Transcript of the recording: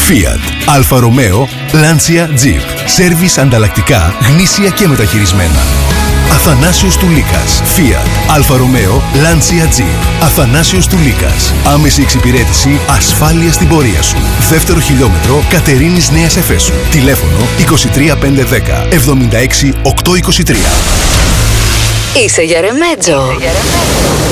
Fiat, Alfa Romeo, Lancia Jeep. Σέρβις ανταλλακτικά, γνήσια και μεταχειρισμένα. Αθανάσιος Τουλίκας. Fiat, Alfa Romeo, Lancia Jeep. Αθανάσιος Τουλίκας. Άμεση εξυπηρέτηση, ασφάλεια στην πορεία σου. Δεύτερο χιλιόμετρο, Κατερίνης Νέας Εφέσου. Τηλέφωνο 23510 76 823. Είσαι για ρεμέτζο.